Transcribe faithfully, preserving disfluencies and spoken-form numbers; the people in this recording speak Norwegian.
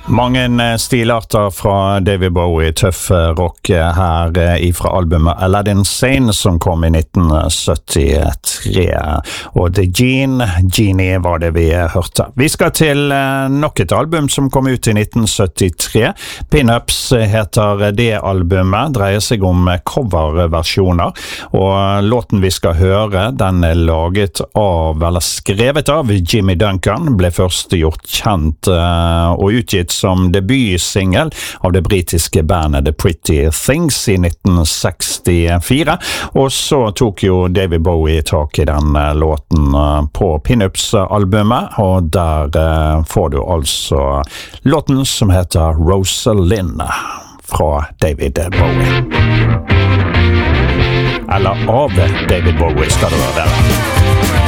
Mange stilarter fra David Bowie, tøff rock her ifra albumet Aladdin Sane som kom i nitten syttitre. Og The Gene, Genie var det vi hørte. Vi skal til nok et album som kom ut i nitten syttitre. Pin-Ups heter det albumet, dreier seg om coverversjoner. Og låten vi skal høre, den er laget av, eller skrevet av Jimmy Duncan, ble først gjort kjent og utgitt som debutsingel av det britiske bandet The Pretty Things i nitten sekstifire, og så tok jo David Bowie tak i den låten på Pin-Ups-albumet, og der får du altså låten som heter Rosalind fra David Bowie. Eller av David Bowie skal det være.